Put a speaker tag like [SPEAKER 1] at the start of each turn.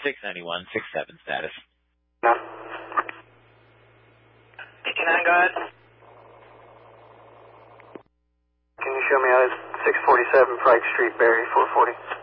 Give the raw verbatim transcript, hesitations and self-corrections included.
[SPEAKER 1] six ninety-one, six seven status.
[SPEAKER 2] No.
[SPEAKER 3] eighty-nine, go ahead.
[SPEAKER 2] Can you show me out at six forty-seven Pike Street, Barry, four forty?